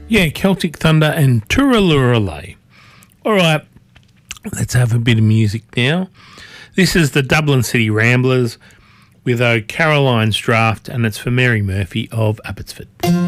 Yeah, Celtic Thunder and Turaluralay. All right, let's have a bit of music now. This is the Dublin City Ramblers with Caroline's Draft, and it's for Mary Murphy of Abbotsford.